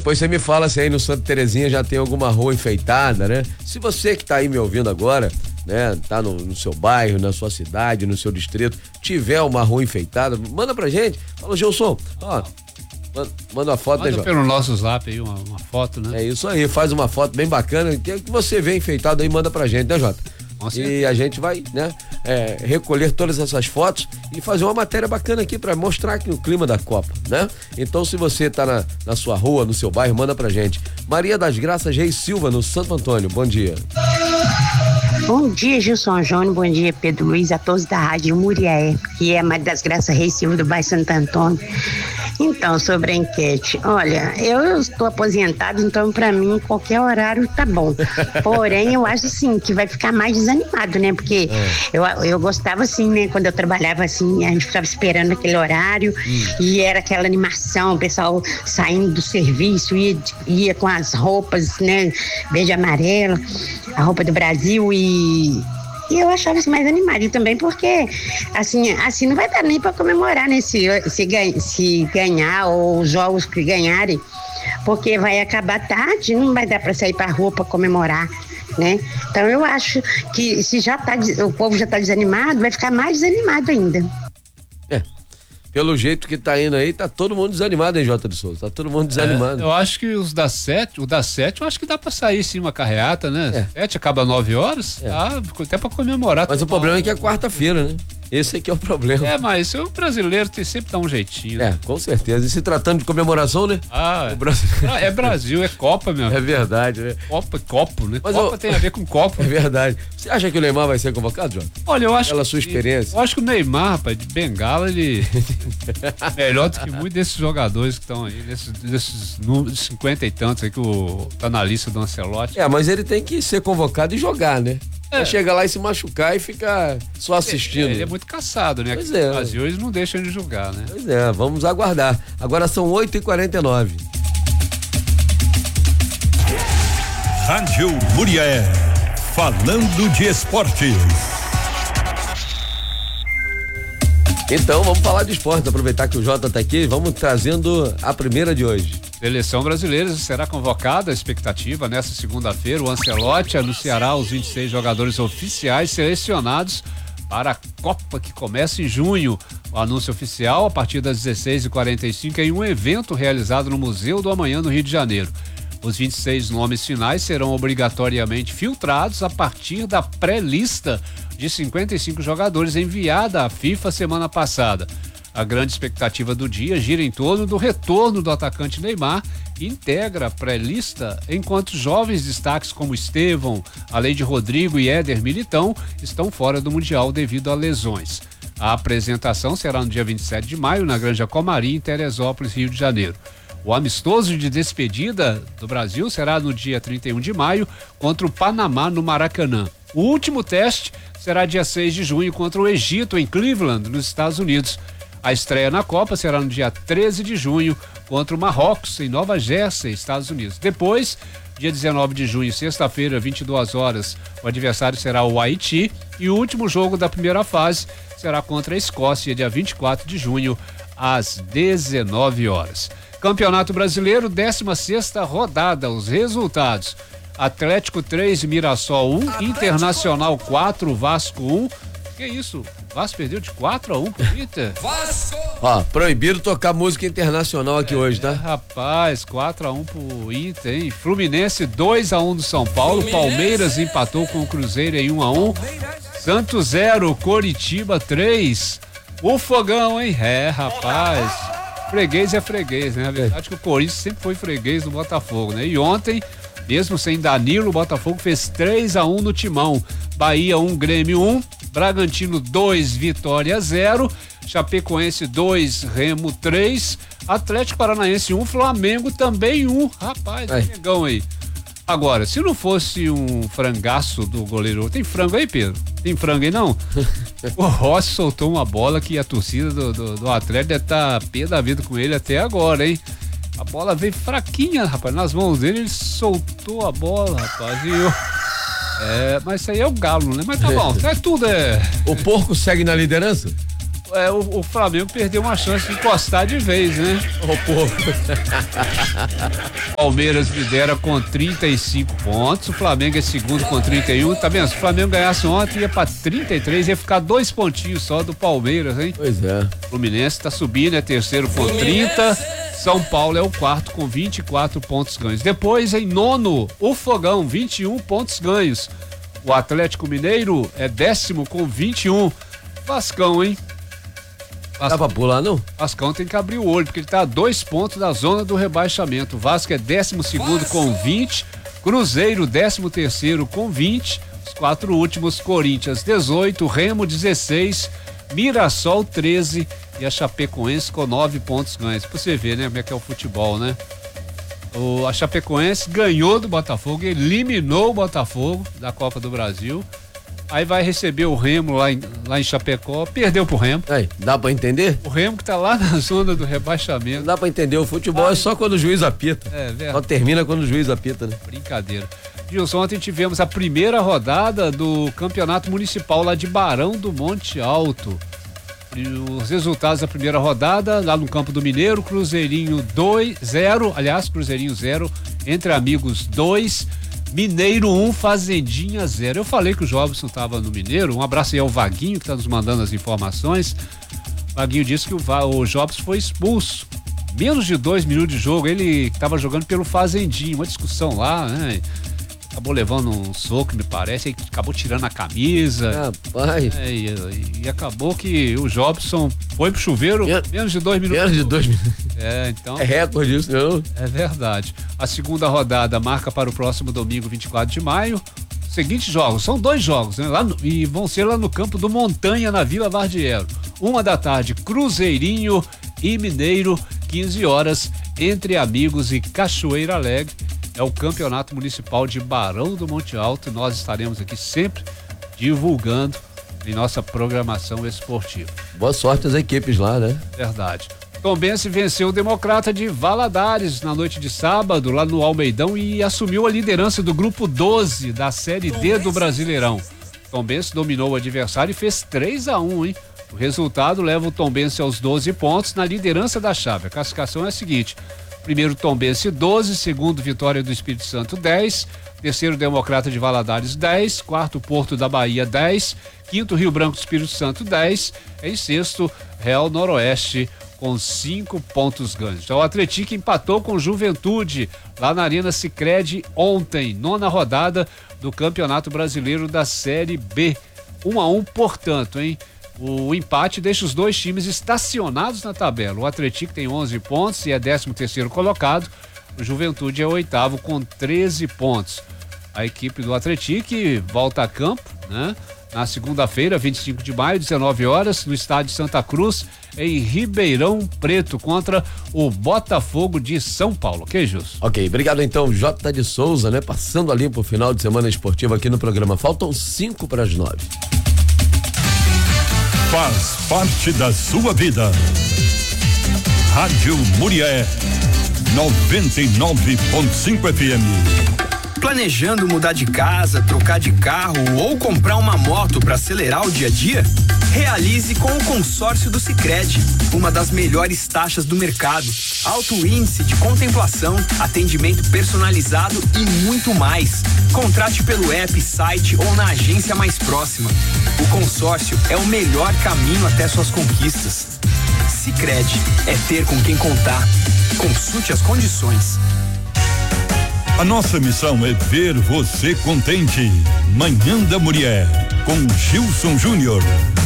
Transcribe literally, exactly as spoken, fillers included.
Depois você me fala se aí no Santa Terezinha já tem alguma rua enfeitada, né? Se você que tá aí me ouvindo agora, né, tá no, no seu bairro, na sua cidade, no seu distrito, tiver uma rua enfeitada, manda pra gente. Fala, Gilson, ó, manda, manda uma foto, manda, né, Jota? pelo nosso zap aí, uma, uma foto, né? É isso aí, faz uma foto bem bacana, que você vê enfeitado aí, manda pra gente, né, Jota? E a gente vai, né, é, recolher todas essas fotos e fazer uma matéria bacana aqui para mostrar aqui o clima da Copa, né? Então, se você tá na, na sua rua, no seu bairro, manda pra gente. Maria das Graças Reis Silva, no Santo Antônio, bom dia. Bom dia, Gilson Júnior, bom dia, Pedro Luiz, a todos da Rádio Muriaé, que é a Maria das Graças Reis Silva do bairro Santo Antônio. Então, sobre a enquete, olha, eu estou aposentado, então para mim qualquer horário tá bom. Porém, eu acho assim que vai ficar mais desanimado, né? Porque é. eu, eu gostava assim, né? Quando eu trabalhava assim, a gente ficava esperando aquele horário hum. e era aquela animação, o pessoal saindo do serviço, ia, ia com as roupas, né? Verde e amarelo, a roupa do Brasil e... E eu achava isso mais animado, e também porque assim, assim não vai dar nem para comemorar, né? Se, se, se ganhar ou os jogos que ganharem, porque vai acabar tarde, não vai dar para sair para rua para comemorar, né? Então eu acho que se já tá, o povo já tá desanimado, vai ficar mais desanimado ainda. É. Pelo jeito que tá indo aí, tá todo mundo desanimado, hein, Jota de Souza? Tá todo mundo desanimado. É, eu acho que os da sete, o da sete, eu acho que dá pra sair sim uma carreata, né? É. Sete acaba nove horas, é. Dá até pra comemorar. Mas o problema é que é quarta-feira, né? Esse aqui é o problema. É, mas o brasileiro tem sempre dá um jeitinho. É, com certeza. E se tratando de comemoração, né? Ah, o Brasil... é Brasil, é Copa, meu. É verdade, né? Copa, copo, né? Mas Copa eu... tem a ver com Copa. É verdade. Você acha que o Neymar vai ser convocado, João? Olha, eu acho Pela que... sua experiência. Eu acho que o Neymar, rapaz, de bengala, ele... melhor do que muitos desses jogadores que estão aí, desses, desses cinquenta e tantos aí que o, tá na lista do Ancelotti. É, mas ele tem que ser convocado e jogar, né? É. Chega lá e se machucar e ficar só assistindo. Ele, ele é muito caçado, né? Pois Aqui é. no Brasil eles não deixam de jogar, né? Pois é, vamos aguardar. Agora são oito e quarenta e nove. Rádio Muriaé, falando de esportes. Então vamos falar de esporte, aproveitar que o Jota tá aqui, vamos trazendo a primeira de hoje. Seleção brasileira será convocada, a expectativa, nesta segunda-feira, o Ancelotti anunciará os vinte e seis jogadores oficiais selecionados para a Copa que começa em junho. O anúncio oficial a partir das dezesseis e quarenta e cinco em um evento realizado no Museu do Amanhã, no Rio de Janeiro. Os vinte e seis nomes finais serão obrigatoriamente filtrados a partir da pré-lista de cinquenta e cinco jogadores enviada à FIFA semana passada. A grande expectativa do dia gira em torno do retorno do atacante Neymar, que integra a pré-lista, enquanto jovens destaques como Estevão, além de Rodrigo e Éder Militão, estão fora do Mundial devido a lesões. A apresentação será no dia vinte e sete de maio, na Granja Comari, em Teresópolis, Rio de Janeiro. O amistoso de despedida do Brasil será no dia trinta e um de maio, contra o Panamá, no Maracanã. O último teste será dia seis de junho contra o Egito, em Cleveland, nos Estados Unidos. A estreia na Copa será no dia treze de junho contra o Marrocos, em Nova Jersey, Estados Unidos. Depois, dia dezenove de junho, sexta-feira, vinte e duas horas, o adversário será o Haiti e o último jogo da primeira fase será contra a Escócia, dia vinte e quatro de junho, às dezenove horas. Campeonato Brasileiro, décima sexta rodada, os resultados: Atlético três, Mirassol um, Atlético... Internacional quatro, Vasco um. Que isso? O Vasco perdeu de quatro a um pro Inter. Vasco! Ó, proibido tocar música internacional aqui é, hoje, tá? Rapaz, quatro a um pro Inter, hein? Fluminense dois a um do São Paulo. Fluminense. Palmeiras empatou com o Cruzeiro em um a um. Santos zero, Coritiba três. O fogão, hein? É, rapaz. Freguês é freguês, né? A verdade é que o Corinthians sempre foi freguês do Botafogo, né? E ontem, mesmo sem Danilo, o Botafogo fez três a um no Timão. Bahia um, Grêmio um, Bragantino dois, Vitória zero, Chapecoense dois, Remo três, Atlético Paranaense um, Flamengo também um. Rapaz, negão aí. Agora, se não fosse um frangaço do goleiro, tem frango aí, Pedro? Tem frango aí não? O Rossi soltou uma bola que a torcida do, do, do Atlético deve estar pé da vida com ele até agora, hein? A bola veio fraquinha, rapaz, nas mãos dele, ele soltou a bola, rapaz, e eu... É, mas isso aí é o Galo, né? Mas tá bom, é tudo, é... O porco segue na liderança? É, o, o Flamengo perdeu uma chance de encostar de vez, né? Ô, pô. Palmeiras lidera com trinta e cinco pontos, o Flamengo é segundo com trinta e um, tá vendo? Se o Flamengo ganhasse ontem, ia pra trinta e três, ia ficar dois pontinhos só do Palmeiras, hein? Pois é. O Fluminense tá subindo, é terceiro com trinta, São Paulo é o quarto com vinte e quatro pontos ganhos. Depois, em nono, o Fogão, vinte e um pontos ganhos. O Atlético Mineiro é décimo com vinte e um. Vascão, hein? Vascão. Dá pra pular, não? Vascão tem que abrir o olho, porque ele tá a dois pontos da zona do rebaixamento. O Vasco é décimo segundo com vinte, Cruzeiro décimo terceiro com vinte, os quatro últimos, Corinthians dezoito, Remo dezesseis, Mirassol treze e a Chapecoense com nove pontos ganhos. Pra você ver, né, como é que é o futebol, né? O, a Chapecoense ganhou do Botafogo, eliminou o Botafogo da Copa do Brasil. Aí vai receber o Remo lá em, lá em Chapecó, perdeu pro Remo. Aí, dá pra entender? O Remo que tá lá na zona do rebaixamento. Dá pra entender, o futebol Ai. é só quando o juiz apita. É, verdade. Só termina quando o juiz apita, né? Brincadeira. Gilson, ontem tivemos a primeira rodada do Campeonato Municipal lá de Barão do Monte Alto. E os resultados da primeira rodada, lá no Campo do Mineiro, Cruzeirinho dois, zero, aliás, Cruzeirinho zero, Entre Amigos dois, Mineiro um, Fazendinha zero. Eu falei que o Jobson estava no Mineiro. Um abraço aí ao Vaguinho, que está nos mandando as informações. O Vaguinho disse que o, o Jobson foi expulso. Menos de dois minutos de jogo. Ele estava jogando pelo Fazendinha. Uma discussão lá, né? Acabou levando um soco, me parece. Aí acabou tirando a camisa. Rapaz. É, e, e acabou que o Jobson foi pro chuveiro. Men menos de dois minutos. Menos de dois minutos. É, então. É recorde isso, não? É verdade. A segunda rodada marca para o próximo domingo, vinte e quatro de maio. Seguintes jogos, são dois jogos, né? Lá no, e vão ser lá no campo do Montanha, na Vila Vardiero. Uma da tarde, Cruzeirinho e Mineiro, quinze horas, Entre Amigos e Cachoeira Alegre. É o Campeonato Municipal de Barão do Monte Alto. Nós estaremos aqui sempre divulgando em nossa programação esportiva. Boa sorte às equipes lá, né? Verdade. Tombense venceu o Democrata de Valadares na noite de sábado, lá no Almeidão, e assumiu a liderança do grupo doze da Série D do Brasileirão. Tombense dominou o adversário e fez três a um, hein? O resultado leva o Tombense aos doze pontos na liderança da chave. A classificação é a seguinte: primeiro Tombense doze, segundo Vitória do Espírito Santo dez, terceiro Democrata de Valadares dez, quarto Porto da Bahia dez, quinto Rio Branco do Espírito Santo dez, em sexto Real Noroeste com cinco pontos ganhos. Já o Atlético empatou com Juventude lá na Arena Sicredi ontem, nona rodada do Campeonato Brasileiro da Série B. Um a um, portanto, hein? O empate deixa os dois times estacionados na tabela. O Atlético tem onze pontos e é décimo terceiro colocado. O Juventude é o oitavo com treze pontos. A equipe do Atlético volta a campo, né? Na segunda-feira, vinte e cinco de maio, dezenove horas, no estádio Santa Cruz, em Ribeirão Preto, contra o Botafogo de São Paulo. Ok, Jus? Ok, obrigado então, J. de Souza, né? Passando ali pro final de semana esportivo aqui no programa. Faltam cinco para as nove. Faz parte da sua vida. Rádio Murié, noventa e nove ponto cinco F M. Planejando mudar de casa, trocar de carro ou comprar uma moto para acelerar o dia a dia? Realize com o consórcio do Sicredi, uma das melhores taxas do mercado, alto índice de contemplação, atendimento personalizado e muito mais. Contrate pelo app, site ou na agência mais próxima. O consórcio é o melhor caminho até suas conquistas. Sicredi é ter com quem contar. Consulte as condições. A nossa missão é ver você contente. Manhã da Mulher, com Gilson Júnior.